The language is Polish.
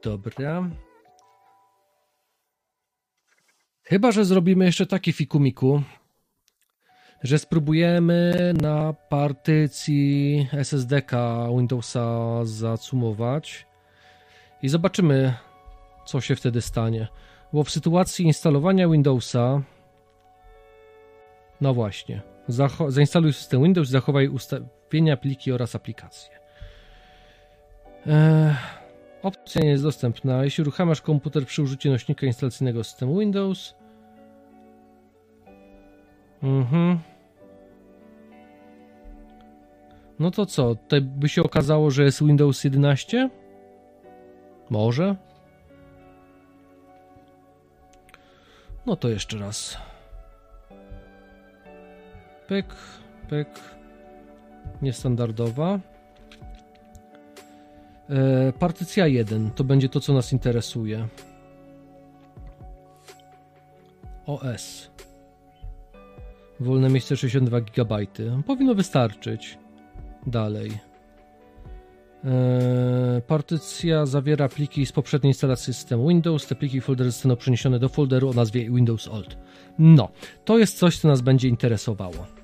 Dobra. Chyba że zrobimy jeszcze taki fikumiku, że spróbujemy na partycji SSD-ka Windowsa zacumować i zobaczymy, co się wtedy stanie. Bo w sytuacji instalowania Windowsa, no właśnie, zainstaluj system Windows, zachowaj ustawienia, pliki oraz aplikacje. Opcja nie jest dostępna. Jeśli uruchamiasz komputer przy użyciu nośnika instalacyjnego systemu Windows. No to co? Tutaj by się okazało, że jest Windows 11? Może? No to jeszcze raz. Pyk, pyk. Niestandardowa. Partycja 1 to będzie to, co nas interesuje. OS. Wolne miejsce 62 GB. Powinno wystarczyć. Dalej. Partycja zawiera pliki z poprzedniej instalacji systemu Windows. Te pliki i foldery zostaną przeniesione do folderu o nazwie Windows Old. No, to jest coś, co nas będzie interesowało.